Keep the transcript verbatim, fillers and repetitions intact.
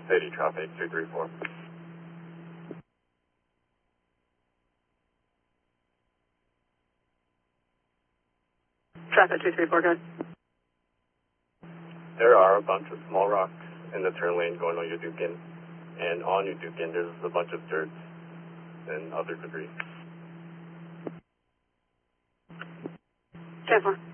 City traffic two three four. Traffic two three four, go ahead. There are a bunch of small rocks in the turn lane going on Udukin, and on Udukin there's a bunch of dirt and other debris. ten four.